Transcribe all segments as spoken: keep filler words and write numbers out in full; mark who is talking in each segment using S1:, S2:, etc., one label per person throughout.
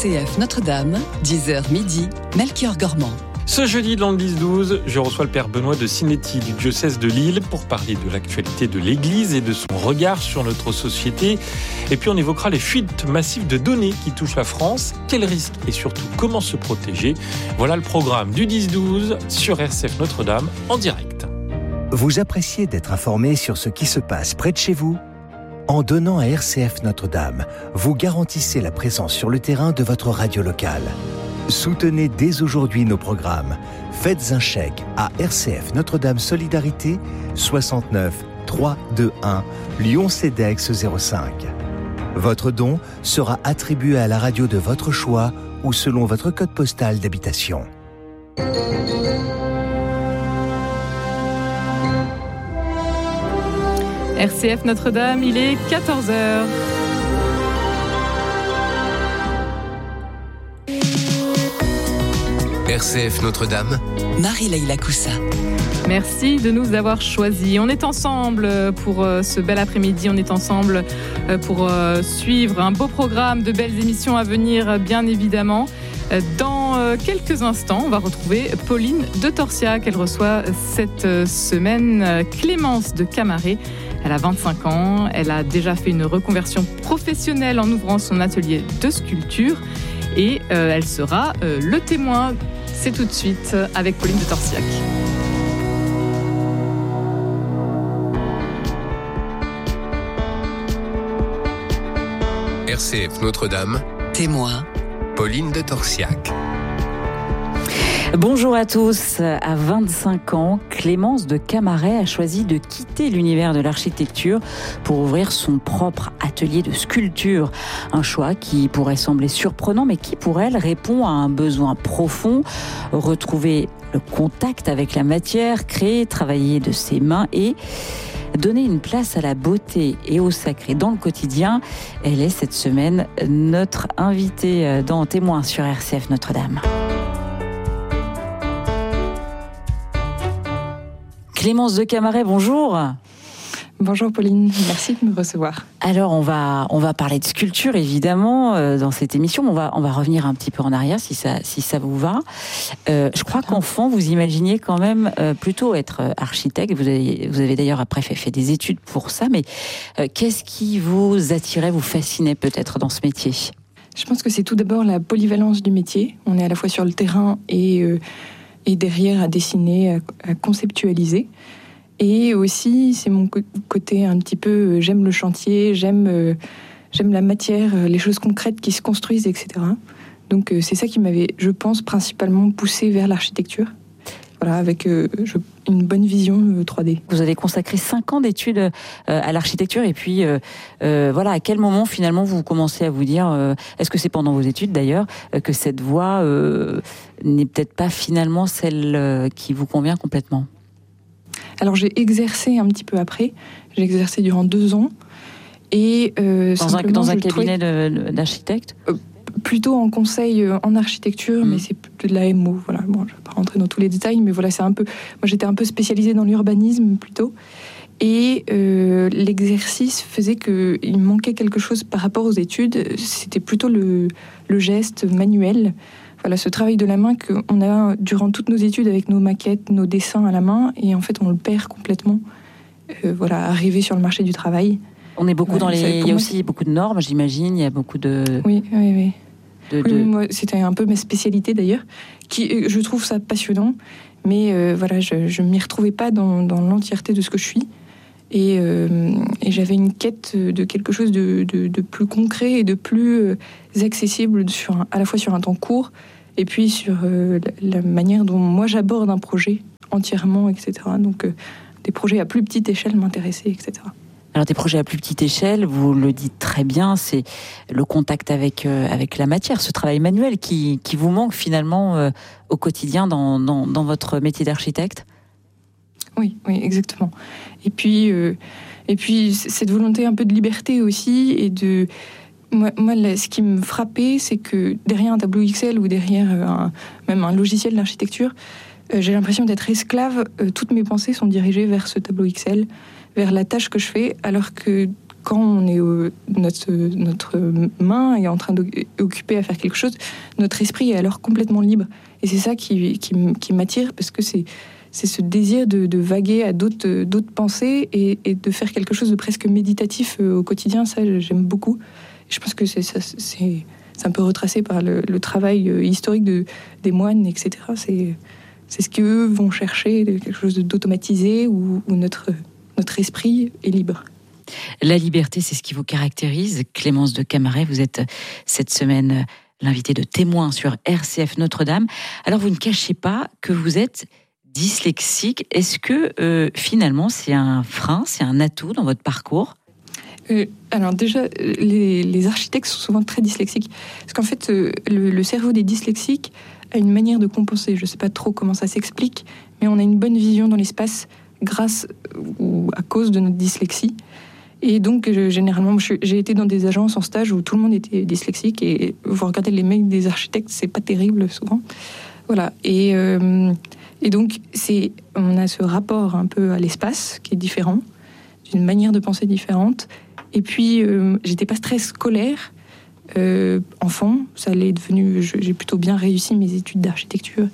S1: C F Notre-Dame, dix heures midi, Melchior Gormand.
S2: Ce jeudi dans le dix douze, je reçois le père Benoît de Sinetti du diocèse de Lille pour parler de l'actualité de l'Église et de son regard sur notre société. Et puis on évoquera les fuites massives de données qui touchent la France. Quels risques et surtout comment se protéger? Voilà le programme du dix douze sur R C F Notre-Dame en direct.
S3: Vous appréciez d'être informé sur ce qui se passe près de chez vous? En donnant à R C F Notre-Dame, vous garantissez la présence sur le terrain de votre radio locale. Soutenez dès aujourd'hui nos programmes. Faites un chèque à R C F Notre-Dame Solidarité soixante-neuf trois cent vingt-et-un Lyon Cedex zéro cinq. Votre don sera attribué à la radio de votre choix ou selon votre code postal d'habitation.
S4: R C F Notre-Dame, il est quatorze heures.
S5: R C F Notre-Dame,
S1: Marie-Leila Coussa.
S4: Merci de nous avoir choisis. On est ensemble pour ce bel après-midi. On est ensemble pour suivre un beau programme, de belles émissions à venir, bien évidemment. Dans quelques instants, on va retrouver Pauline de Torsiac. Elle reçoit cette semaine Clémence de Camaret. Elle a vingt-cinq ans. Elle a déjà fait une reconversion professionnelle en ouvrant son atelier de sculpture. Et euh, elle sera euh, le témoin. C'est tout de suite avec Pauline de Torsiac.
S5: R C F Notre-Dame,
S1: Témoin,
S5: Pauline de Torsiac.
S6: Bonjour à tous. À vingt-cinq ans, Clémence de Camaret a choisi de quitter l'univers de l'architecture pour ouvrir son propre atelier de sculpture. Un choix qui pourrait sembler surprenant, mais qui pour elle répond à un besoin profond. Retrouver le contact avec la matière, créer, travailler de ses mains et donner une place à la beauté et au sacré dans le quotidien. Elle est cette semaine notre invitée dans Témoin sur R C F Notre-Dame. Clémence de Camaret, bonjour.
S7: Bonjour Pauline, merci de me recevoir.
S6: Alors on va on va parler de sculpture évidemment euh, dans cette émission. On va on va revenir un petit peu en arrière si ça si ça vous va. Euh, je crois qu'enfant vous imaginiez quand même euh, plutôt être architecte. Vous avez vous avez d'ailleurs après fait, fait des études pour ça. Mais euh, qu'est-ce qui vous attirait, vous fascinait peut-être dans ce métier?
S7: Je pense que c'est tout d'abord la polyvalence du métier. On est à la fois sur le terrain et euh, et derrière à dessiner, à, à conceptualiser. Et aussi, c'est mon côté un petit peu, euh, j'aime le chantier, j'aime, euh, j'aime la matière, euh, les choses concrètes qui se construisent, et cetera. Donc euh, c'est ça qui m'avait, je pense, principalement poussé vers l'architecture. Voilà, avec euh, je, une bonne vision euh, trois D.
S6: Vous avez consacré cinq ans d'études euh, à l'architecture et puis euh, euh, voilà, à quel moment finalement vous commencez à vous dire, euh, est-ce que c'est pendant vos études d'ailleurs, euh, que cette voie euh, n'est peut-être pas finalement celle euh, qui vous convient complètement?
S7: Alors j'ai exercé un petit peu après, j'ai exercé durant deux ans et euh,
S6: dans un, dans un cabinet trouvais... de, d'architecte euh,
S7: plutôt en conseil en architecture, mmh. mais c'est plutôt de la M O. Voilà. Bon, je ne vais pas rentrer dans tous les détails, mais voilà, c'est un peu. Moi, j'étais un peu spécialisée dans l'urbanisme plutôt, et euh, l'exercice faisait qu'il manquait quelque chose par rapport aux études. C'était plutôt le, le geste manuel. Voilà, ce travail de la main qu'on a durant toutes nos études avec nos maquettes, nos dessins à la main, et en fait, on le perd complètement. Euh, voilà, arrivé sur le marché du travail.
S6: On est beaucoup ouais, dans les. Il y a aussi
S7: moi,
S6: beaucoup de normes, j'imagine. Il y a beaucoup de.
S7: Oui, oui, oui.
S6: De,
S7: oui,
S6: de...
S7: moi, c'était un peu ma spécialité d'ailleurs. Qui, je trouve ça passionnant, mais euh, voilà, je ne m'y retrouvais pas dans, dans l'entièreté de ce que je suis. Et, euh, et j'avais une quête de quelque chose de, de, de plus concret et de plus accessible sur un, à la fois sur un temps court et puis sur euh, la, la manière dont moi j'aborde un projet entièrement, et cetera. Donc euh, des projets à plus petite échelle m'intéressaient, et cetera.
S6: Alors des projets à plus petite échelle, vous le dites très bien, c'est le contact avec euh, avec la matière, ce travail manuel qui qui vous manque finalement euh, au quotidien dans, dans dans votre métier d'architecte.
S7: Oui, oui, exactement. Et puis euh, et puis cette volonté un peu de liberté aussi et de moi, moi là, ce qui me frappait, c'est que derrière un tableau Excel ou derrière un, même un logiciel d'architecture, euh, j'ai l'impression d'être esclave. Euh, toutes mes pensées sont dirigées vers ce tableau Excel, vers la tâche que je fais, alors que quand on est euh, notre notre main est en train d'occuper à faire quelque chose, notre esprit est alors complètement libre. Et c'est ça qui qui, qui m'attire, parce que c'est c'est ce désir de, de vaguer à d'autres, d'autres pensées et, et de faire quelque chose de presque méditatif au quotidien. Ça, j'aime beaucoup. Je pense que c'est, ça, c'est, c'est un peu retracé par le, le travail historique de, des moines, et cetera. C'est, c'est ce qu'eux vont chercher, quelque chose d'automatisé où, où notre, notre esprit est libre.
S6: La liberté, c'est ce qui vous caractérise. Clémence de Camaret, vous êtes cette semaine l'invitée de Témoin sur R C F Notre-Dame. Alors, vous ne cachez pas que vous êtes dyslexique. Est-ce que euh, finalement c'est un frein, c'est un atout dans votre parcours ?
S7: euh, Alors déjà, les, les architectes sont souvent très dyslexiques. Parce qu'en fait, euh, le, le cerveau des dyslexiques a une manière de compenser. Je ne sais pas trop comment ça s'explique, mais on a une bonne vision dans l'espace grâce ou à cause de notre dyslexie. Et donc, je, généralement, je, j'ai été dans des agences en stage où tout le monde était dyslexique. Et vous regardez les mecs des architectes, c'est pas terrible souvent. Voilà. Et... Euh, Et donc, c'est, on a ce rapport un peu à l'espace qui est différent, d'une manière de penser différente. Et puis, euh, j'étais pas très scolaire euh, enfant. Ça l'est devenu. Je, j'ai plutôt bien réussi mes études d'architecture,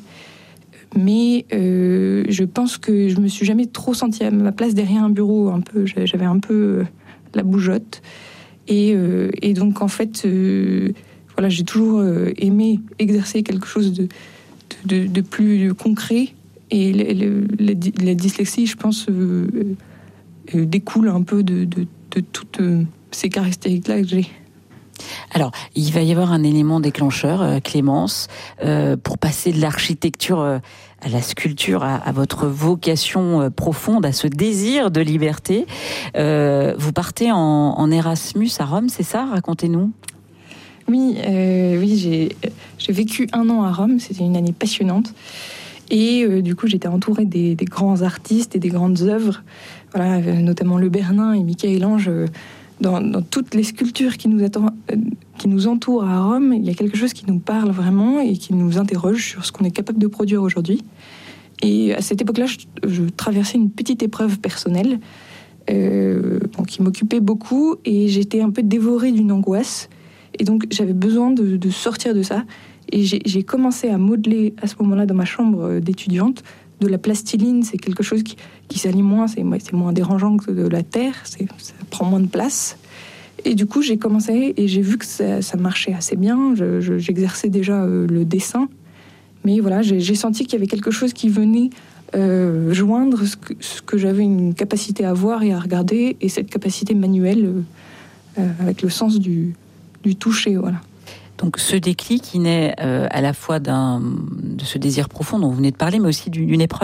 S7: mais euh, je pense que je me suis jamais trop sentie à ma place derrière un bureau. Un peu, j'avais un peu la bougeotte. Et, euh, et donc, en fait, euh, voilà, j'ai toujours aimé exercer quelque chose de de, de plus concret. Et le, le, la, la dyslexie, je pense, euh, euh, découle un peu de, de, de toutes euh, ces caractéristiques-là que j'ai.
S6: Alors, il va y avoir un élément déclencheur, euh, Clémence, euh, pour passer de l'architecture euh, à la sculpture, à, à votre vocation euh, profonde, à ce désir de liberté. Euh, vous partez en, en Erasmus à Rome, c'est ça ? Racontez-nous.
S7: Oui, euh, oui j'ai, j'ai vécu un an à Rome, c'était une année passionnante. Et euh, du coup, j'étais entourée des, des grands artistes et des grandes œuvres, voilà, euh, notamment Le Bernin et Michel-Ange. Euh, dans, dans toutes les sculptures qui nous, attend, euh, qui nous entourent à Rome, il y a quelque chose qui nous parle vraiment et qui nous interroge sur ce qu'on est capable de produire aujourd'hui. Et à cette époque-là, je, je traversais une petite épreuve personnelle euh, bon, qui m'occupait beaucoup, et j'étais un peu dévorée d'une angoisse. Et donc, j'avais besoin de, de sortir de ça. Et j'ai, j'ai commencé à modeler à ce moment-là dans ma chambre d'étudiante de la plastiline. C'est quelque chose qui, qui salit moins, c'est, c'est moins dérangeant que de la terre, c'est, ça prend moins de place. Et du coup, j'ai commencé et j'ai vu que ça, ça marchait assez bien. Je, je, j'exerçais déjà euh, le dessin. Mais voilà, j'ai, j'ai senti qu'il y avait quelque chose qui venait euh, joindre ce que, ce que j'avais une capacité à voir et à regarder, et cette capacité manuelle euh, avec le sens du, du toucher, voilà.
S6: Donc ce déclic, il naît euh, à la fois d'un, de ce désir profond dont vous venez de parler, mais aussi d'une, d'une épreuve ?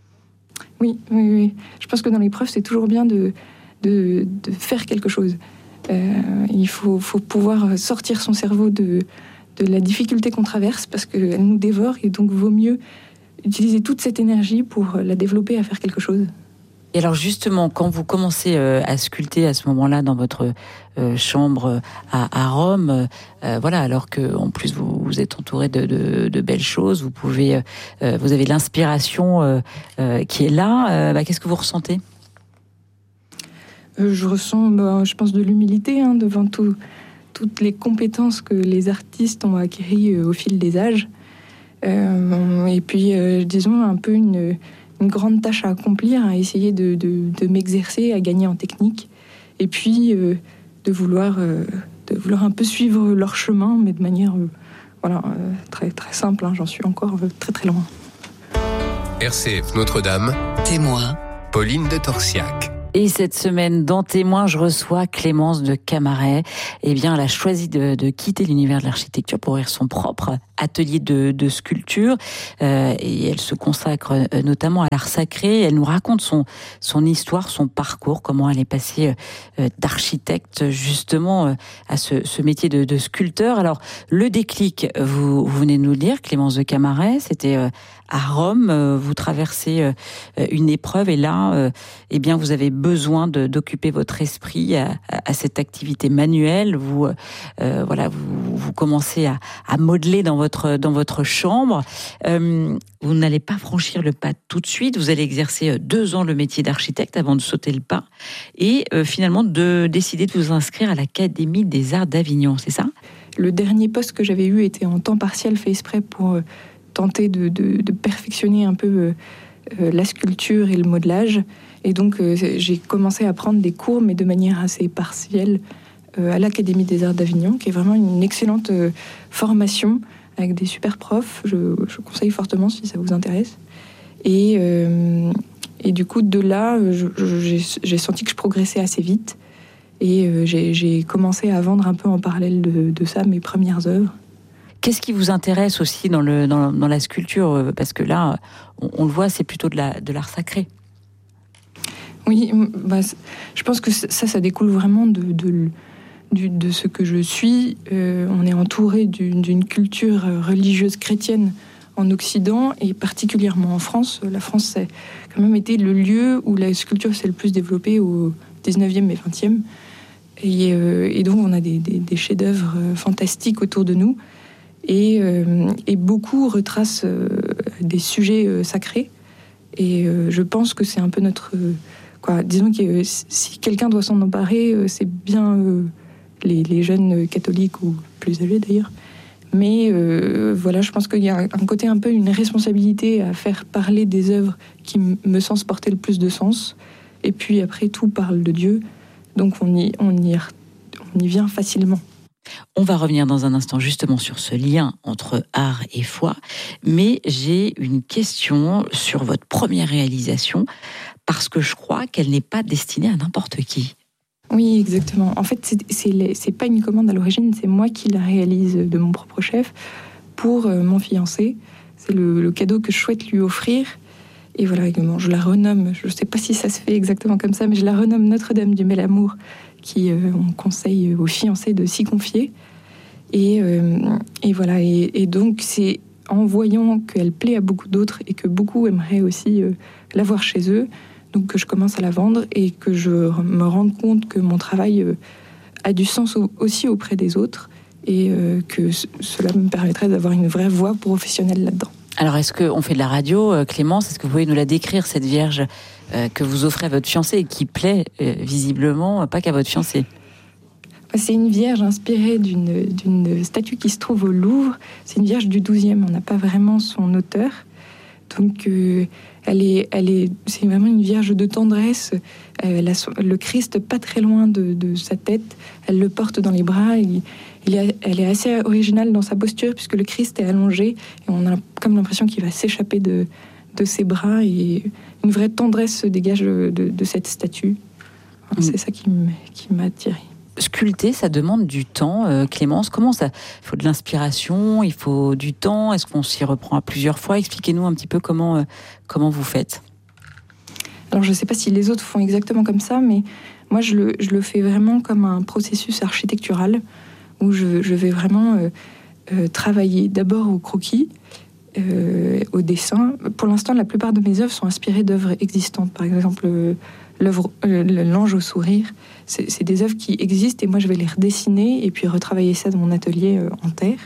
S7: Oui, oui, oui. Je pense que dans l'épreuve, c'est toujours bien de, de, de faire quelque chose. Euh, il faut, faut pouvoir sortir son cerveau de, de la difficulté qu'on traverse, parce qu'elle nous dévore, et donc vaut mieux utiliser toute cette énergie pour la développer à faire quelque chose.
S6: Et alors justement, quand vous commencez euh, à sculpter à ce moment-là dans votre euh, chambre à, à Rome, euh, voilà, alors que en plus vous, vous êtes entouré de, de, de belles choses, vous pouvez, euh, vous avez l'inspiration euh, euh, qui est là. Euh, bah, qu'est-ce que vous ressentez ?
S7: euh, Je ressens, bah, je pense, de l'humilité hein, devant tout, toutes les compétences que les artistes ont acquises euh, au fil des âges. Euh, et puis, euh, disons, un peu une une grande tâche à accomplir, à essayer de, de, de m'exercer, à gagner en technique, et puis euh, de vouloir euh, de vouloir un peu suivre leur chemin, mais de manière euh, voilà euh, très très simple. Hein, j'en suis encore euh, très très loin.
S5: R C F Notre-Dame.
S1: Témoin.
S5: Pauline de Torsiac.
S6: Et cette semaine, dans Témoin, je reçois Clémence de Camaret. Eh bien, elle a choisi de, de quitter l'univers de l'architecture pour ouvrir son propre atelier de, de sculpture. Euh, et elle se consacre euh, notamment à l'art sacré. Elle nous raconte son, son histoire, son parcours, comment elle est passée euh, d'architecte justement euh, à ce, ce métier de, de sculpteur. Alors, le déclic, vous, vous venez de nous le dire, Clémence de Camaret, c'était euh, à Rome. Euh, vous traversez euh, une épreuve et là, euh, eh bien, vous avez besoin de, d'occuper votre esprit à, à, à cette activité manuelle. Vous, euh, voilà, vous, vous commencez à, à modeler dans votre dans votre chambre. Euh, vous n'allez pas franchir le pas tout de suite. Vous allez exercer deux ans le métier d'architecte avant de sauter le pas et euh, finalement de décider de vous inscrire à l'Académie des Arts d'Avignon. C'est ça ?
S7: Le dernier poste que j'avais eu était en temps partiel, fait exprès pour euh, tenter de, de, de perfectionner un peu euh, euh, la sculpture et le modelage. Et donc, euh, j'ai commencé à prendre des cours, mais de manière assez partielle, euh, à l'Académie des Arts d'Avignon, qui est vraiment une excellente euh, formation avec des super profs. Je, je conseille fortement si ça vous intéresse. Et, euh, et du coup, de là, je, je, j'ai, j'ai senti que je progressais assez vite. Et euh, j'ai, j'ai commencé à vendre un peu en parallèle de, de ça mes premières œuvres.
S6: Qu'est-ce qui vous intéresse aussi dans, le, dans, dans la sculpture ? Parce que là, on, on le voit, c'est plutôt de, la, de l'art sacré.
S7: Oui, bah, je pense que ça, ça découle vraiment de, de, de, de ce que je suis. Euh, on est entouré d'une, d'une culture religieuse chrétienne en Occident et particulièrement en France. La France, ça a quand même été le lieu où la sculpture s'est le plus développée au dix-neuvième et vingtième. Et, euh, et donc, on a des, des, des chefs-d'œuvre fantastiques autour de nous. Et, euh, et beaucoup retracent euh, des sujets euh, sacrés. Et euh, je pense que c'est un peu notre... Euh, quoi, disons que euh, si quelqu'un doit s'en emparer, euh, c'est bien euh, les, les jeunes catholiques ou plus âgés d'ailleurs. Mais euh, voilà, je pense qu'il y a un côté un peu une responsabilité à faire parler des œuvres qui m- me semblent porter le plus de sens. Et puis après, tout parle de Dieu. Donc on y, on y, on y vient facilement.
S6: On va revenir dans un instant justement sur ce lien entre art et foi. Mais j'ai une question sur votre première réalisation, parce que je crois qu'elle n'est pas destinée à n'importe qui.
S7: Oui, exactement. En fait, c'est, c'est, c'est pas une commande à l'origine, c'est moi qui la réalise de mon propre chef pour euh, mon fiancé. C'est le, le cadeau que je souhaite lui offrir. Et voilà, également, je la renomme, je ne sais pas si ça se fait exactement comme ça, mais je la renomme Notre-Dame du Bel Amour, qui euh, on conseille aux fiancés de s'y confier. Et, euh, et voilà, et, et donc c'est en voyant qu'elle plaît à beaucoup d'autres et que beaucoup aimeraient aussi euh, la voir chez eux, donc que je commence à la vendre et que je me rende compte que mon travail euh, a du sens aussi auprès des autres et euh, que c- cela me permettrait d'avoir une vraie voix professionnelle là-dedans.
S6: Alors, est-ce qu'on fait de la radio, Clémence ? Est-ce que vous pouvez nous la décrire, cette Vierge euh, que vous offrez à votre fiancé et qui plaît euh, visiblement pas qu'à votre fiancé ?
S7: C'est une Vierge inspirée d'une, d'une statue qui se trouve au Louvre. C'est une Vierge du douzième, on n'a pas vraiment son auteur. Donc, euh, elle est, elle est, c'est vraiment une Vierge de tendresse. Elle a son, le Christ pas très loin de, de sa tête. Elle le porte dans les bras. Il, il est, elle est assez originale dans sa posture puisque le Christ est allongé et on a comme l'impression qu'il va s'échapper de, de ses bras. Et une vraie tendresse se dégage de, de, de cette statue. Enfin, mmh. C'est ça qui, m- qui m'a attirée.
S6: Sculpter, ça demande du temps, euh, Clémence. Comment ça ? Il faut de l'inspiration, il faut du temps. Est-ce qu'on s'y reprend à plusieurs fois ? Expliquez-nous un petit peu comment, euh, comment vous faites.
S7: Alors, je ne sais pas si les autres font exactement comme ça, mais moi, je le, je le fais vraiment comme un processus architectural où je, je vais vraiment euh, euh, travailler d'abord au croquis, euh, au dessin. Pour l'instant, la plupart de mes œuvres sont inspirées d'œuvres existantes. Par exemple, euh, l'œuvre euh, L'Ange au sourire. C'est, c'est des œuvres qui existent et moi je vais les redessiner et puis retravailler ça dans mon atelier euh, en terre.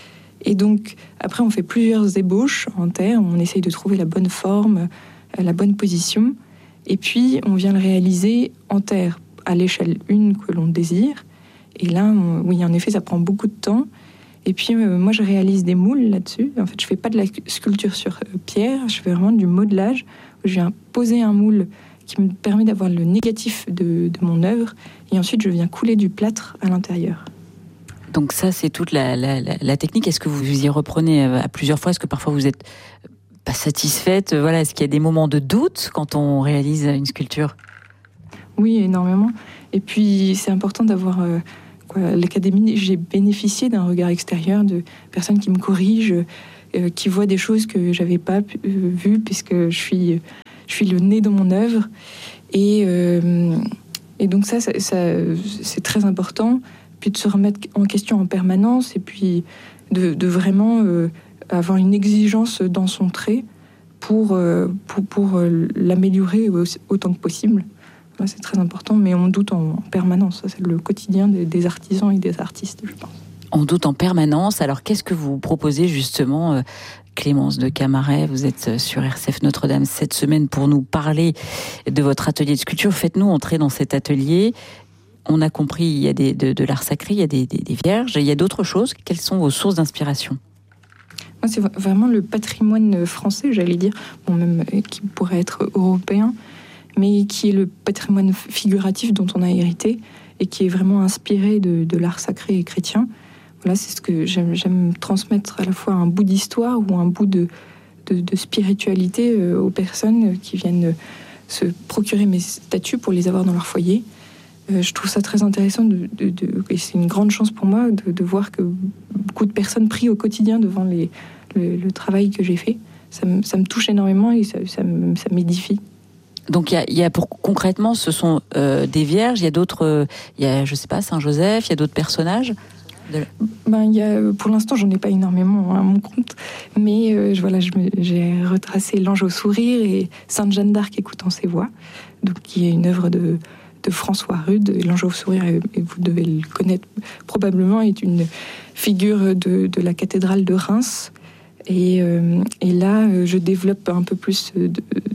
S7: Et donc après on fait plusieurs ébauches en terre, on essaye de trouver la bonne forme, euh, la bonne position et puis on vient le réaliser en terre à l'échelle une que l'on désire. Et là, on, oui en effet ça prend beaucoup de temps. Et puis euh, moi je réalise des moules là-dessus. En fait je fais pas de la sculpture sur euh, pierre, je fais vraiment du modelage où je viens poser un moule qui me permet d'avoir le négatif de, de mon œuvre, et ensuite je viens couler du plâtre à l'intérieur.
S6: Donc ça, c'est toute la, la, la, la technique. Est-ce que vous y reprenez à plusieurs fois ? Est-ce que parfois vous n'êtes pas satisfaite ? Voilà, est-ce qu'il y a des moments de doute quand on réalise une sculpture ?
S7: Oui, énormément. Et puis c'est important d'avoir... Euh, quoi, l'académie, j'ai bénéficié d'un regard extérieur, de personnes qui me corrigent, euh, qui voient des choses que je n'avais pas euh, vues, puisque je suis... Euh, Je suis le nez dans mon œuvre. Et, euh, et donc ça, ça, ça, c'est très important. Puis de se remettre en question en permanence et puis de, de vraiment euh, avoir une exigence dans son trait pour, euh, pour, pour euh, l'améliorer autant que possible. Là, c'est très important, mais on doute en, en permanence. Ça, c'est le quotidien des, des artisans et des artistes, je pense.
S6: On doute en permanence. Alors, qu'est-ce que vous proposez justement, euh, Clémence de Camaret? Vous êtes sur R C F Notre-Dame cette semaine pour nous parler de votre atelier de sculpture. Faites-nous entrer dans cet atelier. On a compris, il y a des, de, de l'art sacré, il y a des, des, des vierges, il y a d'autres choses. Quelles sont vos sources d'inspiration?
S7: Moi, c'est vraiment le patrimoine français, j'allais dire, bon, même qui pourrait être européen, mais qui est le patrimoine figuratif dont on a hérité et qui est vraiment inspiré de, de l'art sacré et chrétien. Voilà, c'est ce que j'aime, j'aime transmettre à la fois un bout d'histoire ou un bout de, de, de spiritualité euh, aux personnes qui viennent se procurer mes statues pour les avoir dans leur foyer. Euh, je trouve ça très intéressant de, de, de, et c'est une grande chance pour moi de, de voir que beaucoup de personnes prient au quotidien devant les, le, le travail que j'ai fait. Ça me, ça me touche énormément et ça, ça, me, ça m'édifie.
S6: Donc il y a, y a pour concrètement, ce sont euh, des vierges. Il y a d'autres, il euh, y a je sais pas Saint-Joseph. Il y a d'autres personnages. De...
S7: Ben, il y a, pour l'instant, j'en ai pas énormément à mon compte, mais euh, voilà, je me, j'ai retracé l'Ange au sourire et Sainte Jeanne d'Arc écoutant ses voix, donc qui est une œuvre de, de François Rude. L'Ange au sourire, et, et vous devez le connaître probablement, est une figure de, de la cathédrale de Reims. Et, euh, et là, je développe un peu plus de,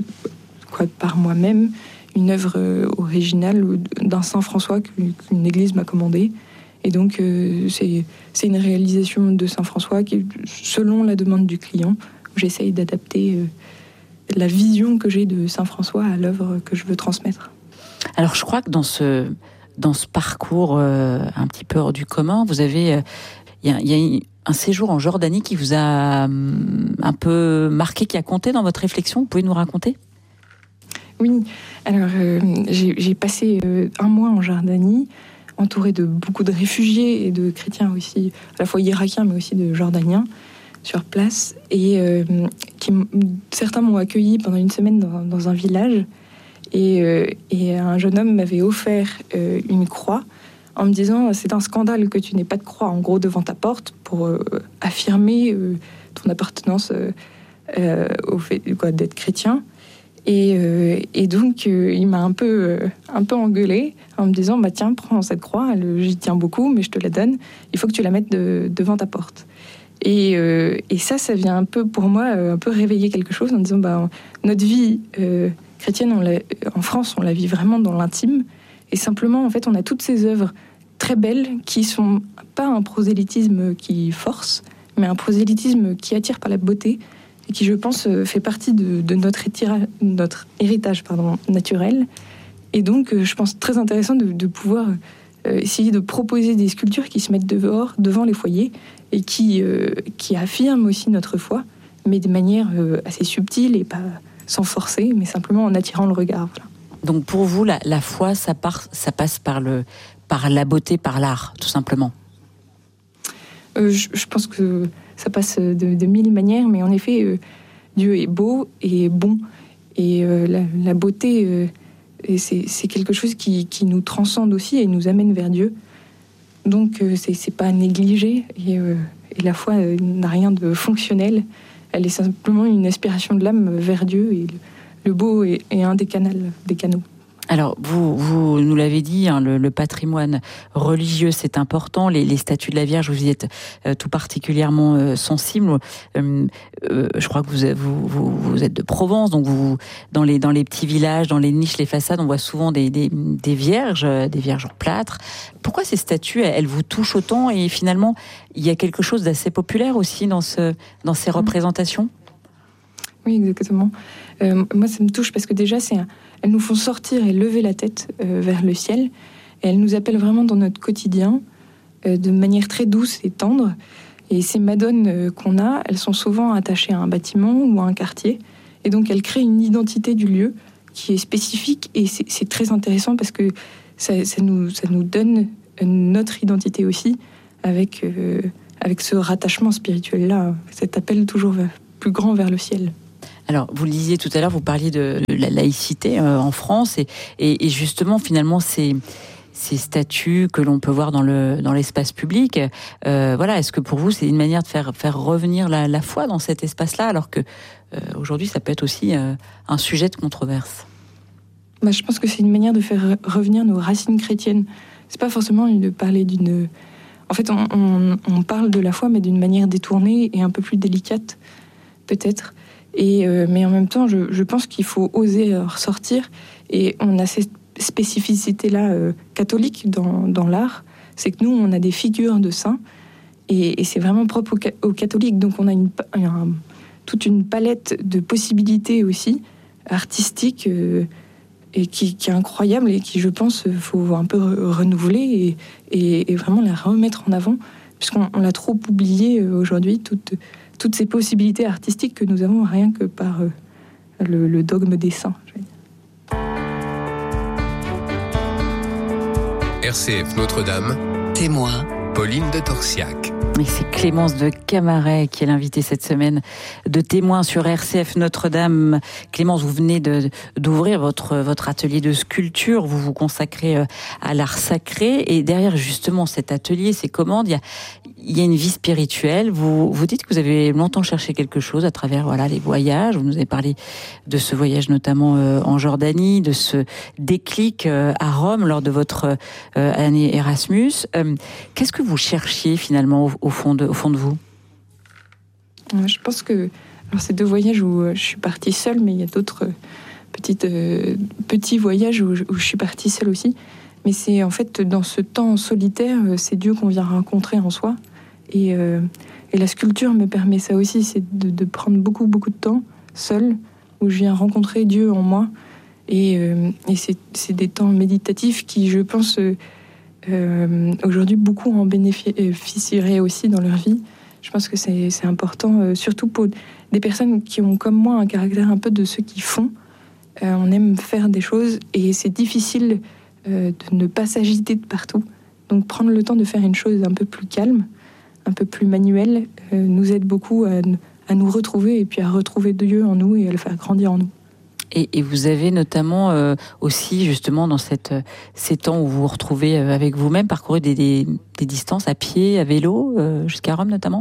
S7: quoi, par moi-même une œuvre originale d'un Saint François qu'une église m'a commandée. Et donc, euh, c'est, c'est une réalisation de Saint François qui, selon la demande du client, j'essaye d'adapter euh, la vision que j'ai de Saint François à l'œuvre que je veux transmettre.
S6: Alors, je crois que dans ce, dans ce parcours euh, un petit peu hors du commun, vous avez... Il euh, y, y a un séjour en Jordanie qui vous a um, un peu marqué, qui a compté dans votre réflexion. Vous pouvez nous raconter ?
S7: Oui, alors euh, j'ai, j'ai passé euh, un mois en Jordanie, entouré de beaucoup de réfugiés et de chrétiens aussi, à la fois irakiens mais aussi de jordaniens sur place. Et euh, qui, certains m'ont accueilli pendant une semaine dans, dans un village. Et, euh, et un jeune homme m'avait offert euh, une croix en me disant « c'est un scandale que tu n'aies pas de croix en gros devant ta porte pour euh, affirmer euh, ton appartenance euh, euh, au fait quoi, d'être chrétien ». Et, euh, et donc, euh, il m'a un peu, euh, un peu engueulé en me disant bah, « Tiens, prends cette croix, elle, j'y tiens beaucoup, mais je te la donne. Il faut que tu la mettes de, devant ta porte. » Et, euh, et ça, ça vient un peu, pour moi, euh, un peu réveiller quelque chose en disant bah, « Notre vie euh, chrétienne, on l'a, en France, on la vit vraiment dans l'intime. Et simplement, en fait, on a toutes ces œuvres très belles qui sont pas un prosélytisme qui force, mais un prosélytisme qui attire par la beauté, et qui, je pense, fait partie de, de notre, étira, notre héritage pardon, naturel. Et donc, je pense très intéressant de, de pouvoir euh, essayer de proposer des sculptures qui se mettent dehors, devant les foyers, et qui, euh, qui affirment aussi notre foi, mais de manière euh, assez subtile et pas sans forcer, mais simplement en attirant le regard. Voilà.
S6: Donc, pour vous, la, la foi, ça, part, ça passe par, le, par la beauté, par l'art, tout simplement.
S7: Euh, je, je pense que ça passe de, de mille manières, mais en effet, euh, Dieu est beau et bon. Et euh, la, la beauté, euh, et c'est, c'est quelque chose qui, qui nous transcende aussi et nous amène vers Dieu. Donc, euh, c'est, c'est pas à négliger. Et, euh, et la foi euh, n'a rien de fonctionnel. Elle est simplement une aspiration de l'âme vers Dieu. Et le, le beau est, est un des, canals, des canaux.
S6: Alors, vous, vous nous l'avez dit, hein, le, le patrimoine religieux, c'est important. Les, les statues de la Vierge, vous y êtes euh, tout particulièrement euh, sensible. Euh, euh, je crois que vous, vous, vous, vous êtes de Provence, donc vous, dans les, dans les petits villages, dans les niches, les façades, on voit souvent des, des, des vierges, des vierges en plâtre. Pourquoi ces statues, elles, elles vous touchent autant? Et finalement, il y a quelque chose d'assez populaire aussi dans, ce, dans ces représentations?
S7: Oui, exactement. Euh, moi, ça me touche parce que déjà, c'est un, elles nous font sortir et lever la tête euh, vers le ciel. Et elles nous appellent vraiment dans notre quotidien euh, de manière très douce et tendre. Et ces madones euh, qu'on a, elles sont souvent attachées à un bâtiment ou à un quartier. Et donc, elles créent une identité du lieu qui est spécifique. Et c'est, c'est très intéressant parce que ça, ça, nous, ça nous donne notre identité aussi avec, euh, avec ce rattachement spirituel-là, cet appel toujours vers, plus grand vers le ciel.
S6: Alors, vous le disiez tout à l'heure, vous parliez de la laïcité euh, en France, et, et, et justement, finalement, ces, ces statues que l'on peut voir dans le dans l'espace public. Euh, voilà, est-ce que pour vous c'est une manière de faire faire revenir la, la foi dans cet espace-là, alors que euh, aujourd'hui ça peut être aussi euh, un sujet de controverse?
S7: Bah, je pense que c'est une manière de faire revenir nos racines chrétiennes. C'est pas forcément de parler d'une. En fait, on, on, on parle de la foi, mais d'une manière détournée et un peu plus délicate, peut-être. Et euh, mais en même temps, je, je pense qu'il faut oser ressortir. Et on a cette spécificité-là euh, catholique dans, dans l'art, c'est que nous, on a des figures de saints, et, et c'est vraiment propre aux, aux catholiques. Donc, on a une, un, toute une palette de possibilités aussi artistiques. Euh, et qui, qui est incroyable et qui, je pense, faut un peu re- renouveler et, et, et vraiment la remettre en avant, puisqu'on on l'a trop oublié aujourd'hui, toutes, toutes ces possibilités artistiques que nous avons rien que par euh, le, le dogme des saints.
S5: R C F Notre-Dame.
S1: Témoin.
S5: Pauline de Torsiac.
S6: Et c'est Clémence de Camaret qui est l'invitée cette semaine de Témoins sur R C F Notre-Dame. Clémence, vous venez de, d'ouvrir votre, votre atelier de sculpture. Vous vous consacrez à l'art sacré. Et derrière justement cet atelier, ces commandes, il y a, il y a une vie spirituelle. Vous, vous dites que vous avez longtemps cherché quelque chose à travers voilà, les voyages. Vous nous avez parlé de ce voyage notamment euh, en Jordanie, de ce déclic euh, à Rome lors de votre euh, année Erasmus. Euh, qu'est-ce que vous cherchiez finalement au, au, fond, de, au fond de vous?
S7: Je pense que alors c'est deux voyages où je suis partie seule, mais il y a d'autres petites, euh, petits voyages où je, où je suis partie seule aussi. Mais c'est en fait dans ce temps solitaire, c'est Dieu qu'on vient rencontrer en soi. Et, euh, et la sculpture me permet ça aussi, c'est de, de prendre beaucoup, beaucoup de temps seule, où je viens rencontrer Dieu en moi. Et, euh, et c'est, c'est des temps méditatifs qui, je pense, euh, euh, aujourd'hui, beaucoup en bénéficieraient aussi dans leur vie. Je pense que c'est, c'est important, euh, surtout pour des personnes qui ont, comme moi, un caractère un peu de ceux qui font. Euh, on aime faire des choses et c'est difficile euh, de ne pas s'agiter de partout. Donc prendre le temps de faire une chose un peu plus calme, un peu plus manuelle, euh, nous aide beaucoup à, à nous retrouver et puis à retrouver Dieu en nous et à le faire grandir en nous.
S6: Et, et vous avez notamment euh, aussi, justement, dans cette, ces temps où vous vous retrouvez avec vous-même, parcouru des, des, des distances à pied, à vélo, euh, jusqu'à Rome notamment?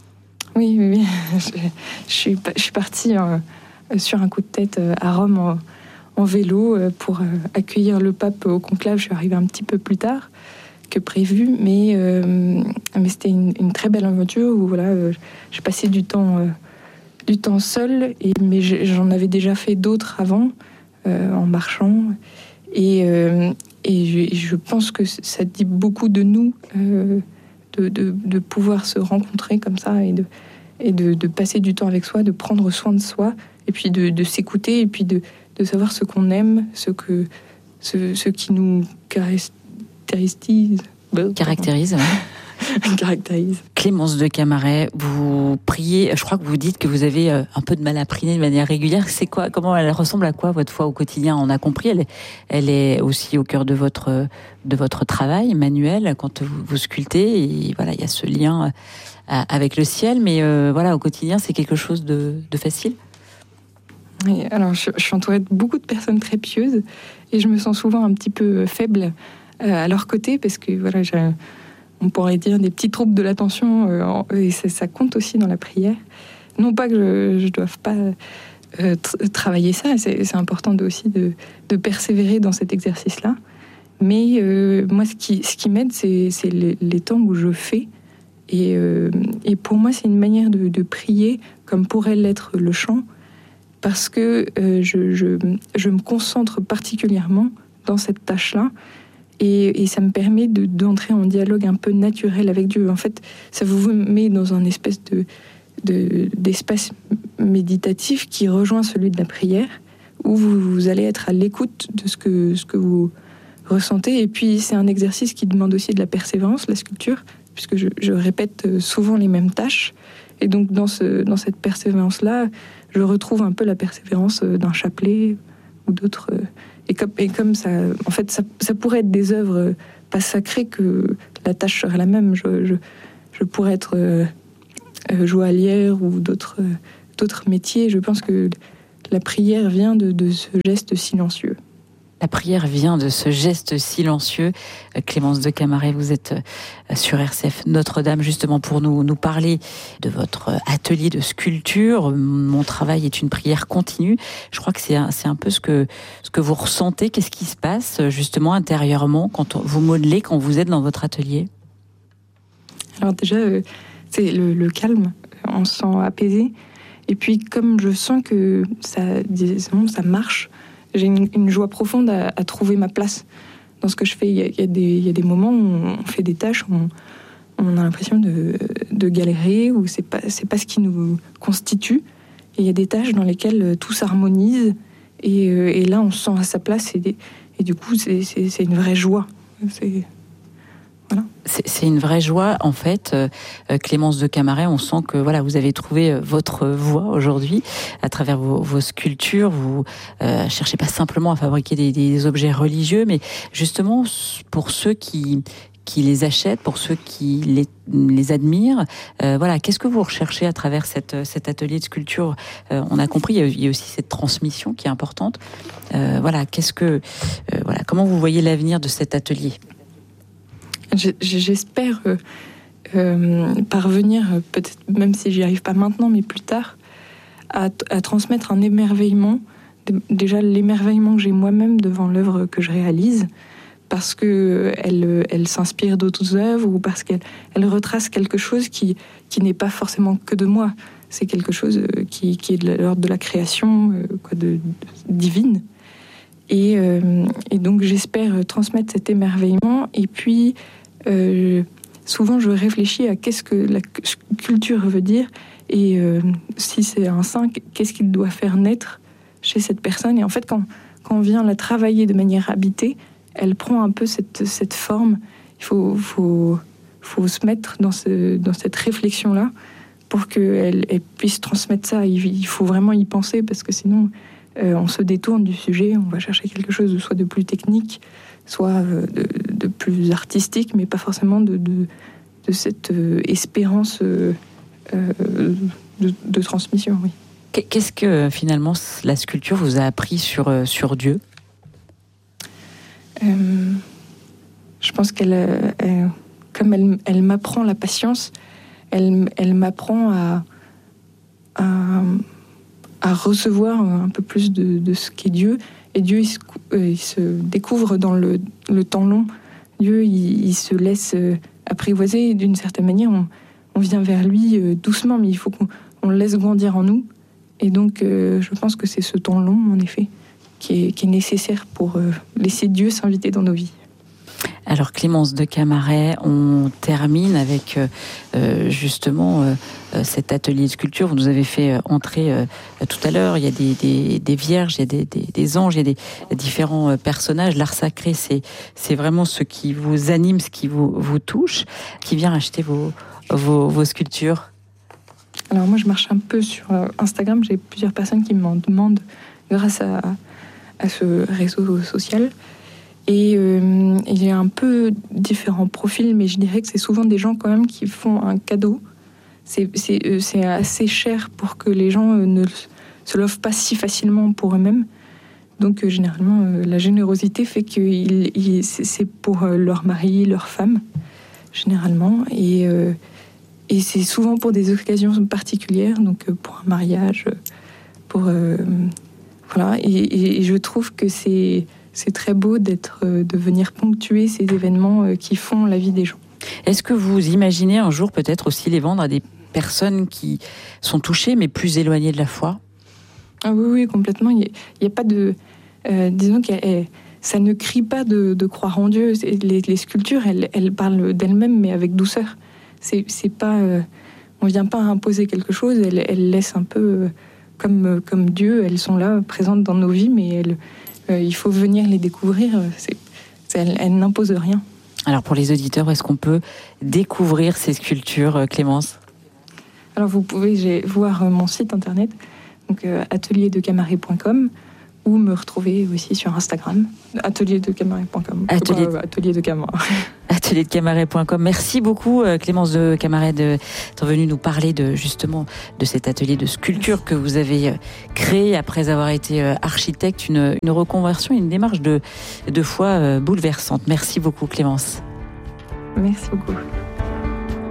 S7: Oui, oui, oui. Je, je, suis, je suis partie euh, sur un coup de tête euh, à Rome en, en vélo euh, pour euh, accueillir le pape au conclave. Je suis arrivée un petit peu plus tard que prévu, mais, euh, mais c'était une, une très belle aventure où voilà, euh, j'ai passé du temps... Euh, du temps seul, et, mais j'en avais déjà fait d'autres avant, euh, en marchant. Et, euh, et je, je pense que ça dit beaucoup de nous, euh, de, de, de pouvoir se rencontrer comme ça, et, de, et de, de passer du temps avec soi, de prendre soin de soi, et puis de, de s'écouter, et puis de, de savoir ce qu'on aime, ce, que, ce, ce qui nous caractérise.
S6: Caractérise, ouais.
S7: caractérise.
S6: Clémence de Camaret, vous priez, je crois que vous dites que vous avez un peu de mal à prier de manière régulière. C'est quoi, comment elle ressemble à quoi votre foi au quotidien? On a compris, elle est, elle est aussi au cœur de votre, de votre travail manuel quand vous, vous sculptez. Et voilà, il y a ce lien avec le ciel, mais euh, voilà, au quotidien, c'est quelque chose de, de facile.
S7: Oui, alors je, je suis entourée de beaucoup de personnes très pieuses et je me sens souvent un petit peu faible à leur côté parce que voilà, j'ai on pourrait dire des petits troubles de l'attention, euh, et ça, ça compte aussi dans la prière. Non pas que je ne doive pas euh, t- travailler ça, c'est, c'est important de, aussi de, de persévérer dans cet exercice-là. Mais euh, moi, ce qui, ce qui m'aide, c'est, c'est les, les temps où je fais. Et, euh, et pour moi, c'est une manière de, de prier, comme pourrait l'être le chant, parce que euh, je, je, je me concentre particulièrement dans cette tâche-là. Et, et ça me permet de, d'entrer en dialogue un peu naturel avec Dieu. En fait, ça vous met dans un espèce de, de, d'espace méditatif qui rejoint celui de la prière, où vous, vous allez être à l'écoute de ce que, ce que vous ressentez. Et puis, c'est un exercice qui demande aussi de la persévérance, la sculpture, puisque je, je répète souvent les mêmes tâches. Et donc, dans, ce, dans cette persévérance-là, je retrouve un peu la persévérance d'un chapelet ou d'autres... Et comme, et comme ça, en fait, ça, ça pourrait être des œuvres pas sacrées que la tâche serait la même. Je, je, je pourrais être euh, joaillière ou d'autres, euh, d'autres métiers. Je pense que la prière vient de, de ce geste silencieux.
S6: La prière vient de ce geste silencieux. Clémence de Camaret, vous êtes sur R C F Notre-Dame justement pour nous, nous parler de votre atelier de sculpture. Mon travail est une prière continue. Je crois que c'est un, c'est un peu ce que, ce que vous ressentez. Qu'est-ce qui se passe justement intérieurement quand vous modelez, quand vous êtes dans votre atelier?
S7: Alors déjà, euh, c'est le, le calme. On se sent apaisé. Et puis comme je sens que ça, disons, ça marche, j'ai une, une joie profonde à, à trouver ma place dans ce que je fais. Il y a, il y a, des, il y a des moments où on fait des tâches, où on, on a l'impression de, de galérer, où c'est pas, c'est pas ce qui nous constitue. Et il y a des tâches dans lesquelles tout s'harmonise, et, et là on se sent à sa place, et, et du coup c'est, c'est, c'est une vraie joie. C'est... Voilà.
S6: C'est, c'est une vraie joie, en fait. Euh, Clémence de Camaret, on sent que voilà, vous avez trouvé votre voie aujourd'hui à travers vos, vos sculptures. Vous euh, cherchez pas simplement à fabriquer des, des objets religieux, mais justement pour ceux qui qui les achètent, pour ceux qui les, les admirent. Euh, voilà, qu'est-ce que vous recherchez à travers cette, cet atelier de sculpture? euh, On a compris, il y, a, il y a aussi cette transmission qui est importante. Euh, voilà, qu'est-ce que, euh, voilà, comment vous voyez l'avenir de cet atelier?
S7: J'espère euh, euh, parvenir, peut-être même si j'y arrive pas maintenant, mais plus tard, à, à transmettre un émerveillement. Déjà l'émerveillement que j'ai moi-même devant l'œuvre que je réalise, parce que elle, elle s'inspire d'autres œuvres, ou parce qu'elle elle retrace quelque chose qui, qui n'est pas forcément que de moi. C'est quelque chose qui, qui est de l'ordre de la création, quoi, de, de divine. Et, euh, et donc j'espère transmettre cet émerveillement. Et puis euh, souvent je réfléchis à qu'est-ce que la sculpture veut dire, et euh, si c'est un saint, qu'est-ce qu'il doit faire naître chez cette personne. Et en fait, quand, quand on vient la travailler de manière habitée, elle prend un peu cette, cette forme. Il faut, faut, faut se mettre dans, ce, dans cette réflexion-là pour qu'elle elle puisse transmettre ça. Il, il faut vraiment y penser, parce que sinon euh, on se détourne du sujet, on va chercher quelque chose de, soit de plus technique, soit euh, de, de plus artistique, mais pas forcément de, de, de cette euh, espérance euh, euh, de, de transmission. Oui.
S6: Qu'est-ce que finalement la sculpture vous a appris sur, sur Dieu?
S7: euh, Je pense qu'elle, elle, comme elle, elle m'apprend la patience, elle, elle m'apprend à, à, à recevoir un peu plus de, de ce qu'est Dieu. Et Dieu, il se, il se découvre dans le, le temps long. Dieu, il, il se laisse apprivoiser, et d'une certaine manière, on, on vient vers lui doucement, mais il faut qu'on on le laisse grandir en nous. Et donc, euh, je pense que c'est ce temps long, en effet, qui est, qui est nécessaire pour euh, laisser Dieu s'inviter dans nos vies.
S6: Alors, Clémence de Camaret, on termine avec euh, justement euh, cet atelier de sculpture. Vous nous avez fait entrer euh, tout à l'heure. Il y a des, des, des vierges, il y a des, des, des anges, il y a des différents personnages. L'art sacré, c'est, c'est vraiment ce qui vous anime, ce qui vous, vous touche. Qui vient acheter vos, vos, vos sculptures?
S7: Alors moi, je marche un peu sur Instagram. J'ai plusieurs personnes qui m'en demandent grâce à, à ce réseau social. Et euh, il y a un peu différents profils, mais je dirais que c'est souvent des gens quand même qui font un cadeau. C'est, c'est, c'est assez cher pour que les gens ne se l'offrent pas si facilement pour eux-mêmes. Donc euh, généralement, euh, la générosité fait que il, il, c'est, c'est pour euh, leur mari, leur femme, généralement. Et... Euh, Et c'est souvent pour des occasions particulières, donc pour un mariage, pour euh, voilà. Et, et je trouve que c'est c'est très beau d'être, de venir ponctuer ces événements qui font la vie des gens.
S6: Est-ce que vous imaginez un jour peut-être aussi les vendre à des personnes qui sont touchées mais plus éloignées de la foi?
S7: Ah oui, oui, complètement. Il n'y a, a pas de, euh, disons que ça ne crie pas de, de croire en Dieu. Les, les sculptures, elles, elles parlent d'elles-mêmes, mais avec douceur. C'est, c'est pas, euh, on vient pas imposer quelque chose, elles, elles laissent un peu euh, comme, comme Dieu, elles sont là, présentes dans nos vies, mais elles, euh, il faut venir les découvrir, c'est, c'est, elles, elles n'imposent rien.
S6: Alors pour les auditeurs, est-ce qu'on peut découvrir ces sculptures, Clémence?
S7: Alors vous pouvez voir mon site internet, donc euh, atelier de camaret point com, ou me retrouver aussi sur Instagram, atelier de camaret point com.
S6: Atelier,
S7: euh, atelier de Camaret.
S6: atelier de camaret point com. Merci beaucoup Clémence de Camaret d'être venue nous parler de justement de cet atelier de sculpture que vous avez créé après avoir été architecte, une, une reconversion, une démarche de, de foi bouleversante. Merci beaucoup Clémence.
S7: Merci beaucoup.